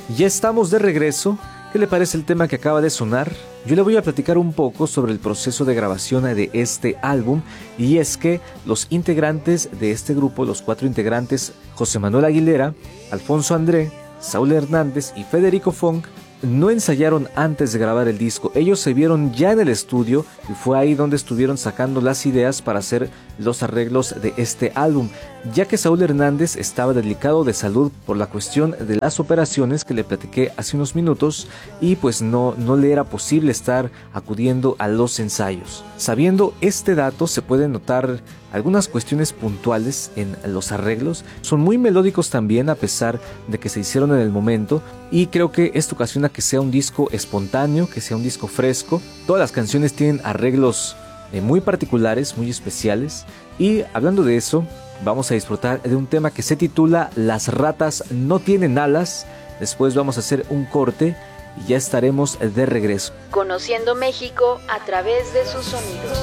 Ya estamos de regreso. ¿Qué le parece el tema que acaba de sonar? Yo le voy a platicar un poco sobre el proceso de grabación de este álbum, y es que los integrantes de este grupo, los 4 integrantes, José Manuel Aguilera, Alfonso André, Saúl Hernández y Federico Funk, no ensayaron antes de grabar el disco. Ellos se vieron ya en el estudio y fue ahí donde estuvieron sacando las ideas para hacer los arreglos de este álbum, ya que Saúl Hernández estaba delicado de salud por la cuestión de las operaciones que le platiqué hace unos minutos, y pues no le era posible estar acudiendo a los ensayos. Sabiendo este dato, se pueden notar algunas cuestiones puntuales en los arreglos. Son muy melódicos también, a pesar de que se hicieron en el momento, y creo que esto ocasiona que sea un disco espontáneo, que sea un disco fresco. Todas las canciones tienen arreglos muy particulares, muy especiales, y hablando de eso, vamos a disfrutar de un tema que se titula Las ratas no tienen alas. Después vamos a hacer un corte y ya estaremos de regreso. Conociendo México a través de sus sonidos.